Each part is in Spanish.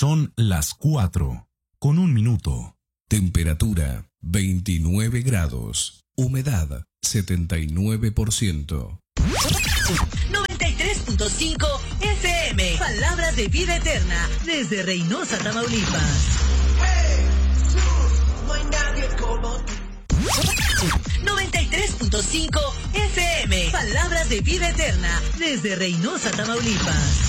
Son las 4:01. Temperatura 29 grados. Humedad 79%. 93.5 FM. Palabras de vida eterna. Desde Reynosa, Tamaulipas. 93.5 FM. Palabras de vida eterna. Desde Reynosa, Tamaulipas.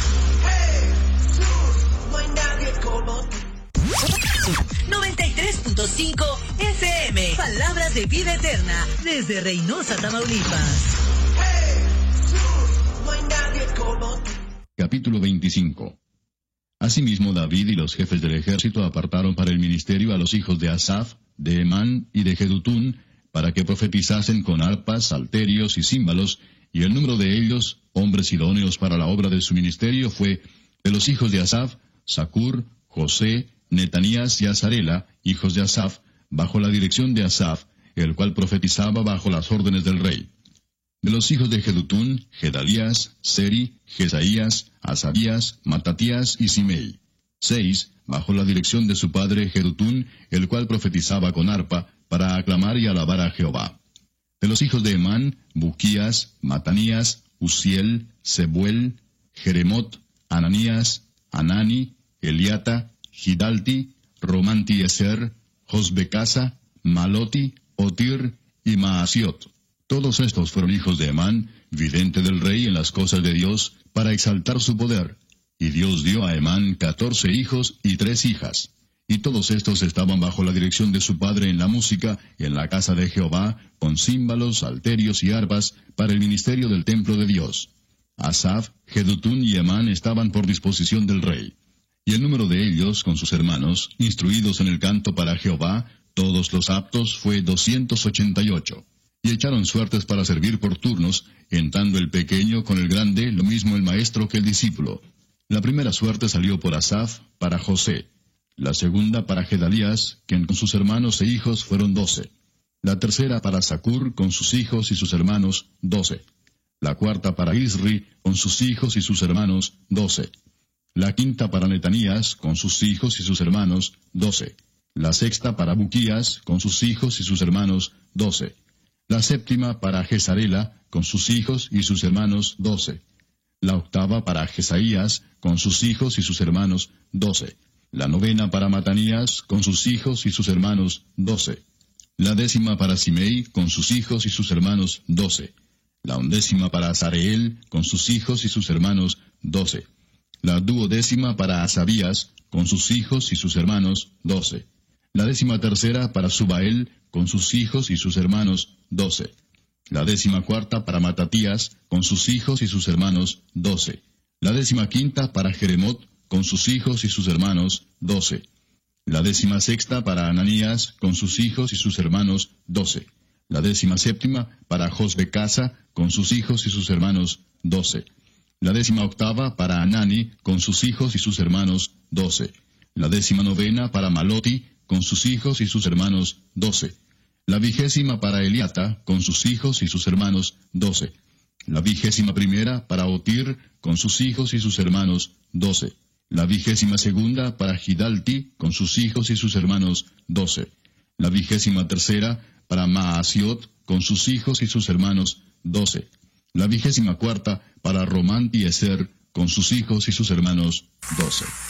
93.5 FM. Palabras de vida eterna. Desde Reynosa, Tamaulipas. Capítulo 25. Asimismo, David y los jefes del ejército apartaron para el ministerio a los hijos de Asaf, de Emán y de Jedutún, para que profetizasen con arpas, salterios y címbalos, y el número de ellos, hombres idóneos para la obra de su ministerio, fue de los hijos de Asaf, Zacur, José, Netanías y Azarela, hijos de Asaf, bajo la dirección de Asaf, el cual profetizaba bajo las órdenes del rey. De los hijos de Jedutún, Gedalías, Seri, Jesaías, Asabías, Matatías y Simei. 6, bajo la dirección de su padre Jedutún, el cual profetizaba con arpa, para aclamar y alabar a Jehová. De los hijos de Emán, Buquías, Matanías, Uziel, Sebuel, Jeremot, Ananías, Anani, Eliata, Gidalti, Romantieser, Josbecasa, Maloti, Otir y Maasiot. Todos estos fueron hijos de Emán, vidente del rey en las cosas de Dios, para exaltar su poder. Y Dios dio a Emán 14 hijos y 3 hijas. Y todos estos estaban bajo la dirección de su padre en la música, en la casa de Jehová, con címbalos, salterios y arpas, para el ministerio del templo de Dios. Asaf, Jedutún y Emán estaban por disposición del rey. Y el número de ellos, con sus hermanos, instruidos en el canto para Jehová, todos los aptos, fue 288. Y echaron suertes para servir por turnos, entrando el pequeño con el grande, lo mismo el maestro que el discípulo. La primera suerte salió por Asaf, para José. La segunda para Gedalías, quien con sus hermanos e hijos fueron 12. La tercera para Zacur, con sus hijos y sus hermanos, 12. La cuarta para Isri, con sus hijos y sus hermanos, 12. La quinta para Netanías, con sus hijos y sus hermanos, 12. La sexta para Buquías, con sus hijos y sus hermanos, 12. La séptima para Jezarela, con sus hijos y sus hermanos, 12. La octava para Jesaías, con sus hijos y sus hermanos, 12. La novena para Matanías, con sus hijos y sus hermanos, 12. La décima para Simei, con sus hijos y sus hermanos, 12. La undécima para Azareel, con sus hijos y sus hermanos, 12. La duodécima para Asabías, con sus hijos y sus hermanos, 12. La 13ª para Subael, con sus hijos y sus hermanos, 12. La 14ª para Matatías, con sus hijos y sus hermanos, 12. La 15ª para Jeremot, con sus hijos y sus hermanos, 12. La 16ª para Ananías, con sus hijos y sus hermanos, 12. La 17ª para Josbecasa, con sus hijos y sus hermanos, 12. La 18ª para Anani, con sus hijos y sus hermanos, 12. La 19ª para Maloti, con sus hijos y sus hermanos, 12. La 20ª para Eliata, con sus hijos y sus hermanos, 12. La 21ª para Otir, con sus hijos y sus hermanos, 12. La 22ª para Gidalti, con sus hijos y sus hermanos, 12. La 23ª para Maasiot, con sus hijos y sus hermanos, 12. La 24ª para Romantieser, con sus hijos y sus hermanos, 12.